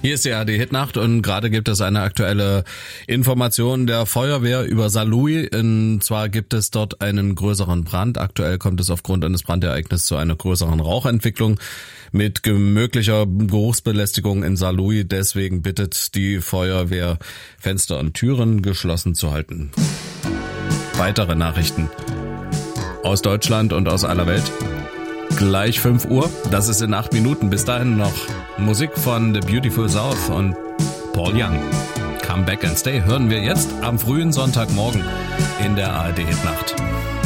Hier ist die ARD-Hitnacht und gerade gibt es eine aktuelle Information der Feuerwehr über Saarlouis. Und zwar gibt es dort einen größeren Brand. Aktuell kommt es aufgrund eines Brandereignisses zu einer größeren Rauchentwicklung mit möglicher Geruchsbelästigung in Saarlouis. Deswegen bittet die Feuerwehr, Fenster und Türen geschlossen zu halten. Weitere Nachrichten aus Deutschland und aus aller Welt. Gleich 5 Uhr, das ist in 8 Minuten. Bis dahin noch Musik von The Beautiful South und Paul Young. Come Back and Stay hören wir jetzt am frühen Sonntagmorgen in der ARD-Hitnacht.